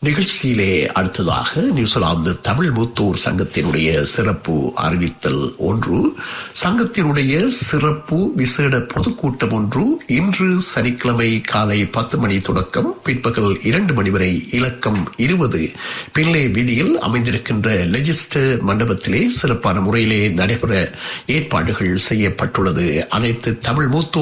நிகழ்ச்சியிலே அடுத்ததாக நியூசிலாந்து தமிழ் மூத்தோர் சங்கத்தினுடைய சிறப்பு அறிவித்தல் ஒன்று. சங்கத்தினுடைய சிறப்பு விசேட பொதுக்கூட்டம் ஒன்று இன்று சனிக்கிழமை காலை 10 மணி தொடக்கம் பிற்பகல் 2 மணி வரை இலக்கம் 20 பின்லே வீதியில் அமைந்திருக்கின்ற லெஜிஸ்டர் மண்டபத்திலே சிறப்பான முறையிலே நடைபெற ஏற்பாடுகள் செய்யப்பட்டுள்ளது. அனைத்து தமிழ் மூத்தோர்